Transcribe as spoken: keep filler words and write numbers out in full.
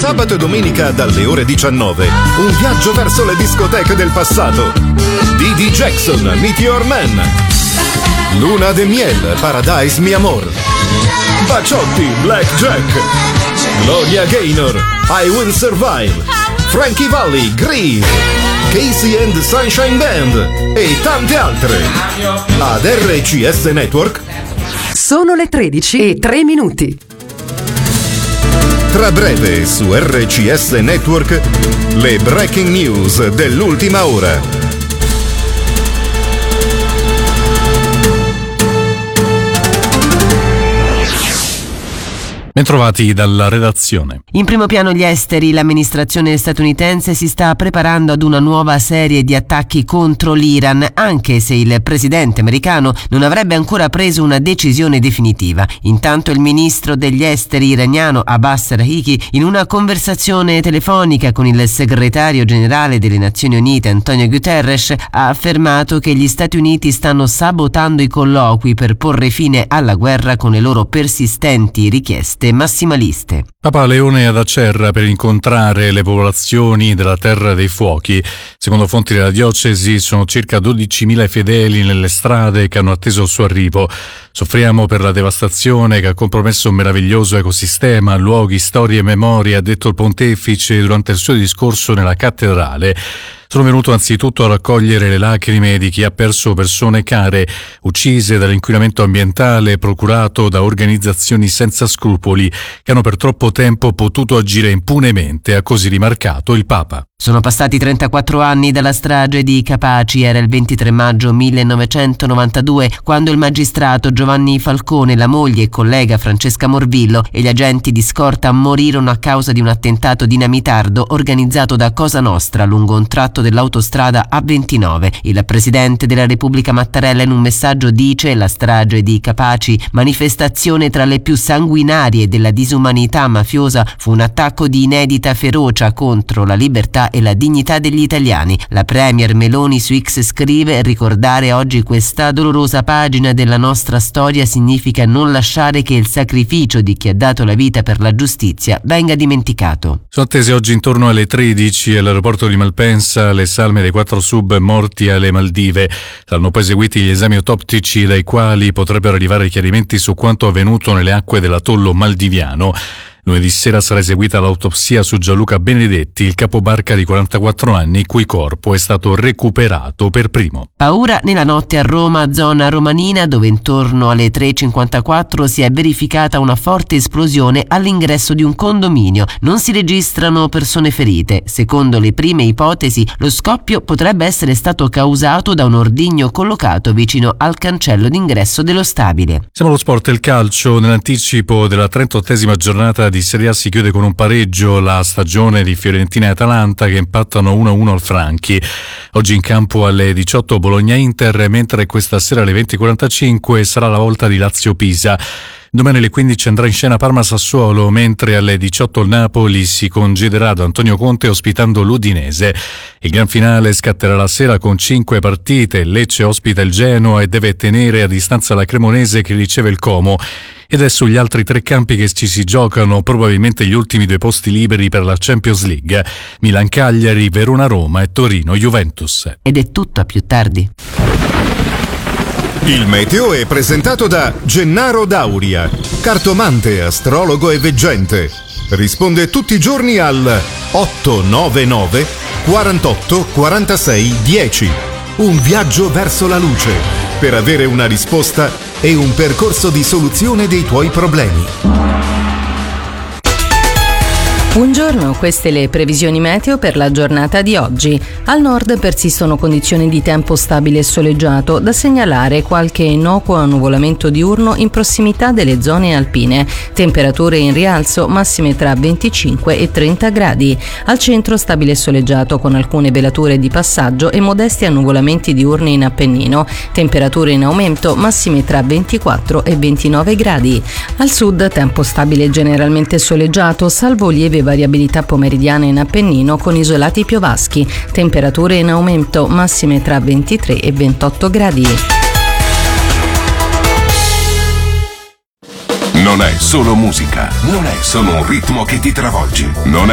Sabato e domenica dalle ore diciannove, un viaggio verso le discoteche del passato. Dee Jackson, Meteor Man. Luna de Miel, Paradise Mi Amor. Baciotti, Blackjack. Gloria Gaynor, I Will Survive. Frankie Valli, Grease. Casey and the Sunshine Band e tante altre. Ad R C S Network sono le tredici e tre minuti. Tra breve su R C S Network le breaking news dell'ultima ora. Bentrovati dalla redazione. In primo piano gli esteri, l'amministrazione statunitense si sta preparando ad una nuova serie di attacchi contro l'Iran, anche se il presidente americano non avrebbe ancora preso una decisione definitiva. Intanto il ministro degli esteri iraniano Abbas Araqchi, in una conversazione telefonica con il segretario generale delle Nazioni Unite Antonio Guterres, ha affermato che gli Stati Uniti stanno sabotando i colloqui per porre fine alla guerra con le loro persistenti richieste massimaliste. Papa Leone ad Acerra per incontrare le popolazioni della Terra dei Fuochi. Secondo fonti della diocesi sono circa dodicimila fedeli nelle strade che hanno atteso il suo arrivo. Soffriamo per la devastazione che ha compromesso un meraviglioso ecosistema, luoghi, storie e memorie, ha detto il pontefice durante il suo discorso nella cattedrale. Sono venuto anzitutto a raccogliere le lacrime di chi ha perso persone care, uccise dall'inquinamento ambientale procurato da organizzazioni senza scrupoli che hanno per troppo tempo potuto agire impunemente, ha così rimarcato il Papa. Sono passati trentaquattro anni dalla strage di Capaci, era il ventitré maggio millenovecentonovantadue, quando il magistrato Giovanni Falcone, la moglie e collega Francesca Morvillo e gli agenti di scorta morirono a causa di un attentato dinamitardo organizzato da Cosa Nostra lungo un tratto dell'autostrada A ventinove. Il presidente della Repubblica Mattarella in un messaggio dice: la strage di Capaci, manifestazione tra le più sanguinarie della disumanità mafiosa, fu un attacco di inedita ferocia contro la libertà e la dignità degli italiani. La premier Meloni su X scrive: ricordare oggi questa dolorosa pagina della nostra storia significa non lasciare che il sacrificio di chi ha dato la vita per la giustizia venga dimenticato. Sono attese oggi intorno alle tredici all'aeroporto di Malpensa le salme dei quattro sub morti alle Maldive. Saranno poi eseguiti gli esami autoptici dai quali potrebbero arrivare chiarimenti su quanto avvenuto nelle acque dell'atollo maldiviano. Lunedì sera sarà eseguita l'autopsia su Gianluca Benedetti, il capobarca di quarantaquattro anni, il cui corpo è stato recuperato per primo. Paura nella notte a Roma, zona romanina, dove intorno alle tre e cinquantaquattro si è verificata una forte esplosione all'ingresso di un condominio. Non si registrano persone ferite. Secondo le prime ipotesi, lo scoppio potrebbe essere stato causato da un ordigno collocato vicino al cancello d'ingresso dello stabile. Siamo allo sport e il calcio. Nell'anticipo della trentottesima giornata di Serie A si chiude con un pareggio la stagione di Fiorentina e Atalanta che impattano uno a uno al Franchi. Oggi in campo alle diciotto Bologna-Inter, mentre questa sera alle venti e quarantacinque sarà la volta di Lazio-Pisa. Domani alle quindici andrà in scena Parma-Sassuolo, mentre alle diciotto il Napoli si congederà da Antonio Conte ospitando l'Udinese. Il gran finale scatterà la sera con cinque partite. Lecce ospita il Genoa e deve tenere a distanza la Cremonese che riceve il Como. Ed è sugli altri tre campi che ci si giocano probabilmente gli ultimi due posti liberi per la Champions League: Milan-Cagliari, Verona-Roma e Torino-Juventus. Ed è tutto, a più tardi. Il meteo è presentato da Gennaro Dauria, cartomante, astrologo e veggente. Risponde tutti i giorni al otto nove nove quarantotto quarantasei dieci. Un viaggio verso la luce per avere una risposta e un percorso di soluzione dei tuoi problemi. Buongiorno, queste le previsioni meteo per la giornata di oggi. Al nord persistono condizioni di tempo stabile e soleggiato, da segnalare qualche innocuo annuvolamento diurno in prossimità delle zone alpine. Temperature in rialzo, massime tra venticinque e trenta gradi. Al centro stabile e soleggiato con alcune velature di passaggio e modesti annuvolamenti diurni in Appennino. Temperature in aumento, massime tra ventiquattro e ventinove gradi. Al sud tempo stabile generalmente soleggiato, salvo lieve variabilità pomeridiana in Appennino con isolati piovaschi. Temperature in aumento, massime tra ventitré e ventotto gradi. Non è solo musica, non è solo un ritmo che ti travolge, non è